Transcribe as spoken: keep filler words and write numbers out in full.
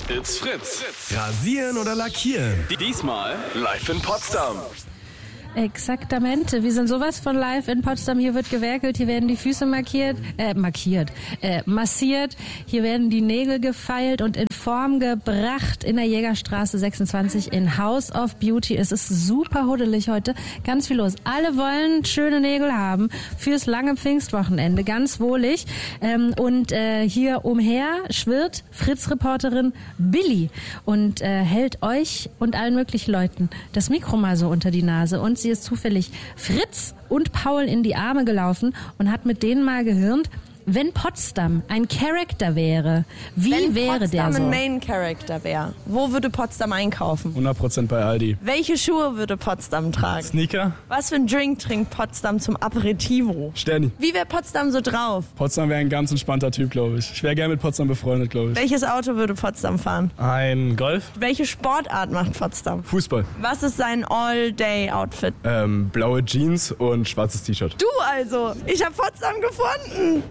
It's Fritz. Rasieren oder lackieren? Diesmal live in Potsdam. Exaktamente. Wir sind sowas von live in Potsdam. Hier wird gewerkelt, hier werden die Füße markiert, äh, markiert, äh, massiert. Hier werden die Nägel gefeilt und in Form gebracht in der Jägerstraße sechsundzwanzig in House of Beauty. Es ist super huddelig heute, ganz viel los. Alle wollen schöne Nägel haben fürs lange Pfingstwochenende, ganz wohlig. Ähm, und äh, hier umher schwirrt Fritz-Reporterin Billy und äh, hält euch und allen möglichen Leuten das Mikro mal so unter die Nase. Und sie ist zufällig Fritz und Paul in die Arme gelaufen und hat mit denen mal gehirnt, wenn Potsdam ein Charakter wäre, wie Wenn wäre Potsdam der so? ein Main Character wäre, wo würde Potsdam einkaufen? hundert Prozent bei Aldi. Welche Schuhe würde Potsdam tragen? Sneaker? Was für ein Drink trinkt Potsdam zum Aperitivo? Sterni. Wie wäre Potsdam so drauf? Potsdam wäre ein ganz entspannter Typ, glaube ich. Ich wäre gerne mit Potsdam befreundet, glaube ich. Welches Auto würde Potsdam fahren? Ein Golf? Welche Sportart macht Potsdam? Fußball. Was ist sein All-Day-Outfit? Ähm, blaue Jeans und schwarzes T-Shirt. Du also! Ich habe Potsdam gefunden!